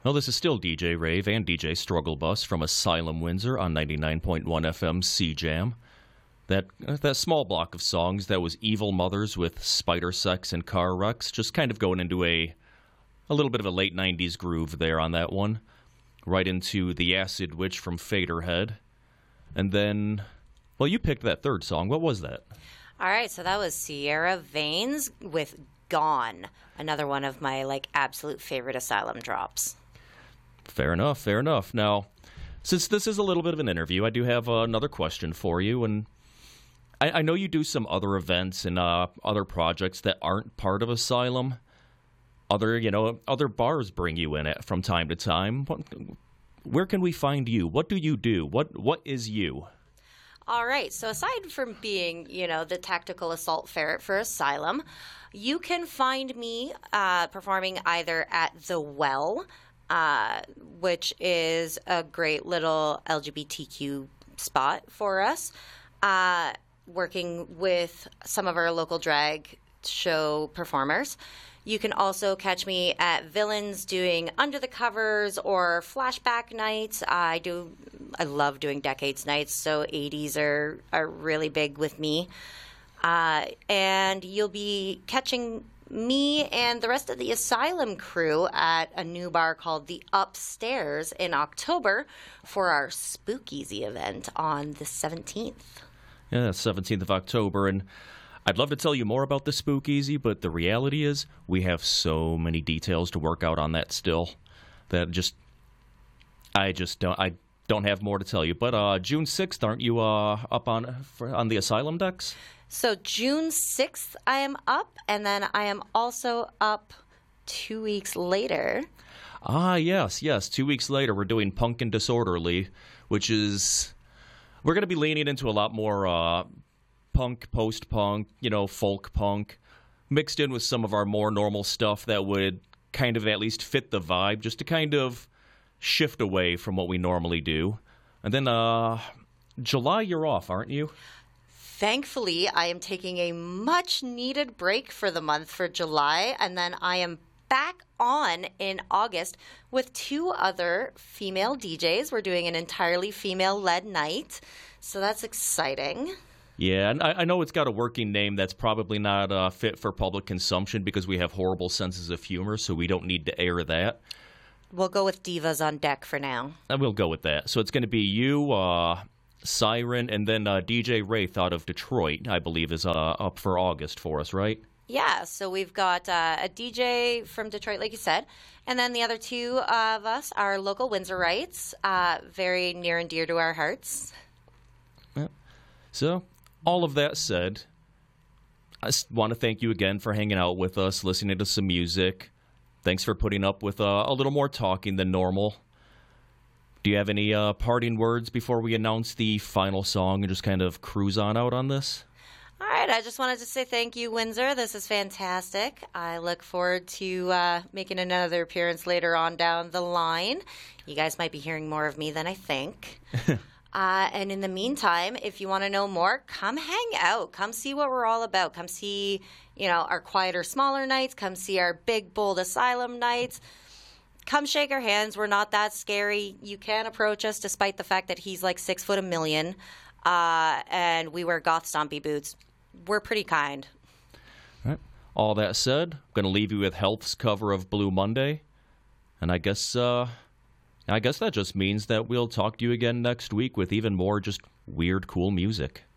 Well, this is still DJ Rave and DJ Struggle Bus from Asylum Windsor on 99.1 FM CJAM. That small block of songs that was Evil Mothers with Spider Sex and Car Wrecks, just kind of going into a little bit of a late 90s groove there on that one. Right into The Acid Witch from Faderhead. And then, well, you picked that third song. What was that? All right, so that was Sierra Veins with Gone, another one of my absolute favorite Asylum drops. Fair enough, fair enough. Now, since this is a little bit of an interview, I do have another question for you. And I know you do some other events and other projects that aren't part of Asylum. Other bars bring you in from time to time. Where can we find you? What do you do? What is you? All right, so aside from being, the tactical assault ferret for Asylum, you can find me performing either at The Well, which is a great little LGBTQ spot for us, working with some of our local drag show performers. You can also catch me at Villains doing Under the Covers or Flashback nights. I love doing Decades nights, so 80s are really big with me. And you'll be catching me and the rest of the Asylum crew at a new bar called The Upstairs in October for our Spookeasy event on the 17th. Yeah, 17th of October, and I'd love to tell you more about the Spookeasy, but the reality is we have so many details to work out on that still that I don't have more to tell you. But June 6th, aren't you up on the Asylum decks? So June 6th, I am up, and then I am also up 2 weeks later. Ah, yes. 2 weeks later, we're doing Punk and Disorderly, which is we're going to be leaning into a lot more punk, post-punk, folk punk, mixed in with some of our more normal stuff that would kind of at least fit the vibe, just to kind of shift away from what we normally do. And then July, you're off, aren't you? Thankfully, I am taking a much-needed break for the month for July, and then I am back on in August with 2 other female DJs. We're doing an entirely female-led night, so that's exciting. Yeah, and I know it's got a working name that's probably not fit for public consumption because we have horrible senses of humor, so we don't need to air that. We'll go with Divas on Deck for now. And we'll go with that. So it's going to be you, Siren, and then DJ Wraith out of Detroit, I believe, is up for August for us, right? Yeah, so we've got a DJ from Detroit, like you said, and then the other 2 of us are local Windsorites, very near and dear to our hearts. Yeah. So, all of that said, I want to thank you again for hanging out with us, listening to some music. Thanks for putting up with a little more talking than normal. Do you have any parting words before we announce the final song and just kind of cruise on out on this? All right, I just wanted to say thank you, Windsor. This is fantastic. I look forward to making another appearance later on down the line. You guys might be hearing more of me than I think. And in the meantime, if you want to know more, come hang out. Come see what we're all about. Come see, our quieter, smaller nights. Come see our big, bold Asylum nights. Come shake our hands. We're not that scary. You can approach us despite the fact that he's 6'1", and we wear goth stompy boots. We're pretty kind. All right. All that said, I'm going to leave you with Health's cover of Blue Monday. And I guess that just means that we'll talk to you again next week with even more just weird, cool music.